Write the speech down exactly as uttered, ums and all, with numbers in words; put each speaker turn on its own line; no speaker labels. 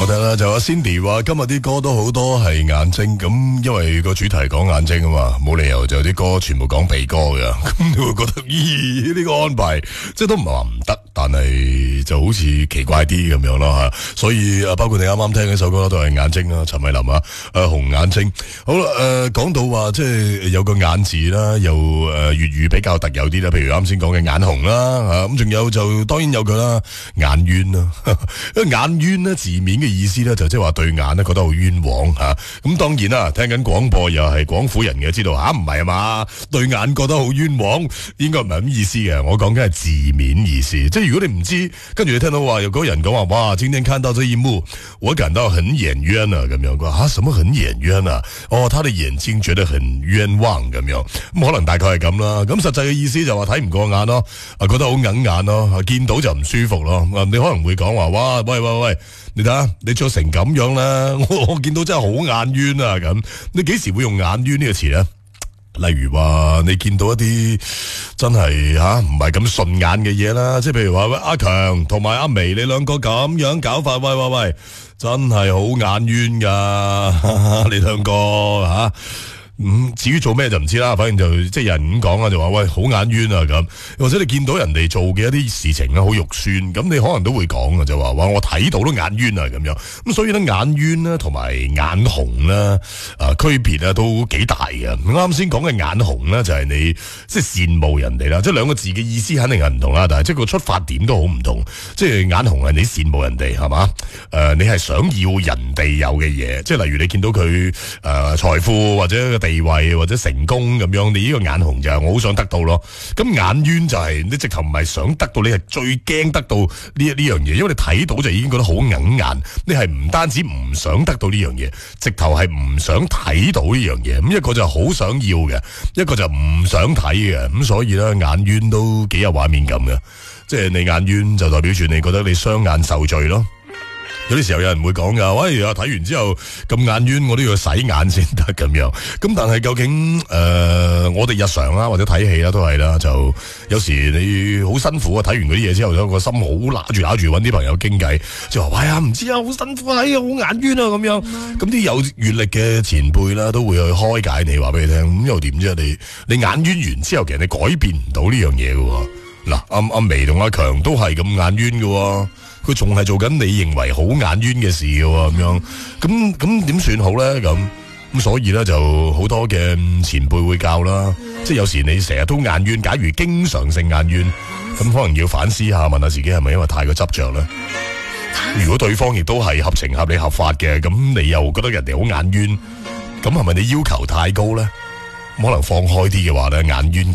我睇啦，就阿 Cindy 話今日啲歌都好多係眼睛，咁因為個主題講眼睛啊嘛，冇理由就啲歌全部講鼻哥㗎，咁你會覺得咦呢個安排即係都唔係話唔得，但係就好似奇怪啲咁樣咯吓，所以啊包括你啱啱聽嘅首歌都係眼睛啦，陳慧琳啊，誒紅眼睛。好啦，誒講到話即係有個眼字啦，又誒粵語比較特有啲啦，譬如啱先講嘅眼紅啦，吓咁仲有就當然有佢啦，眼冤啦，因為眼冤咧字面嘅意思咧就即係話對眼咧覺得好冤枉吓，咁當然啦，聽緊廣播又係廣府人嘅，知道吓唔係啊嘛，對眼覺得好冤枉，應該唔係咁意思嘅，我講緊係字面意思，即係如果你唔知，跟住你聽到話有嗰個人講話，哇，今天看到這一幕，我感到很眼冤啊，咁樣佢話吓什麼很眼冤啊？哦，他的眼睛覺得很冤枉咁樣，咁可能大概係咁啦，咁實際嘅意思就話睇唔過眼咯，啊覺得好硬眼咯，見到就唔舒服咯，你可能會講話，哇，喂喂喂，你睇下你着成咁樣啦，我我見到真係好眼冤啊咁，你幾時會用眼冤呢個詞咧？例如話你見到一啲真係吓唔係咁順眼嘅嘢啦，即係譬如話喂阿強同埋阿眉你兩個咁樣搞法，喂喂喂，真係好眼冤噶，你兩個吓。啊嗯，至於做咩就唔知啦，反正就即係有人咁講啊，就話喂好眼冤啊咁，或者你見到人哋做嘅一啲事情咧好肉酸，咁你可能都會講啊，就話哇我睇到都眼冤啊咁樣，咁所以咧眼冤咧同埋眼紅咧啊區別咧都幾大嘅。啱先講嘅眼紅咧就係你即係羨慕人哋啦，即係兩個字嘅意思肯定係唔同啦，但係即係個出發點都好唔同。即係眼紅係你羨慕人哋係嘛，誒、呃、你係想要人哋有嘅嘢，即係例如你見到佢誒財富或者地位或者成功咁樣，你呢個眼紅就係我好想得到咯。咁眼冤就係你直頭唔係想得到，你係最驚得到呢呢樣嘢，因為你睇到就已經覺得好硬眼。你係唔單止唔想得到呢樣嘢，直頭係唔想睇到呢樣嘢。咁一個就好想要嘅，一個就唔想睇嘅。咁所以咧眼冤都幾有畫面感嘅。即係你眼冤就代表住你覺得你雙眼受罪咯。有啲時候有人會講噶，喂，睇完之後咁眼冤，我都要洗眼先得咁樣。咁但係究竟誒、呃，我哋日常啦或者睇戲啦都係啦，就有時你好辛苦啊，睇完嗰啲嘢之後，個心好揦住揦住，搵啲朋友傾偈，就話喂啊，唔知啊，好辛苦啊，好眼冤啊咁樣。咁啲有閱歷嘅前輩啦，都會去開解你，話俾你聽。咁又點啫？你你眼冤完之後，其實你改變唔到呢樣嘢嘅。嗱，阿阿眉同阿強都係咁眼冤嘅。佢仲係做緊你認為好眼冤嘅事嘅喎，咁樣咁咁點算好咧？咁咁所以咧就好多嘅前輩會教啦，即係有時你成日都眼冤，假如經常性眼冤，咁可能要反思下，問下自己係咪因為太過執着咧？如果對方亦都係合情合理合法嘅，咁你又覺得人哋好眼冤，咁係咪你要求太高咧？可能放開啲嘅話咧，眼冤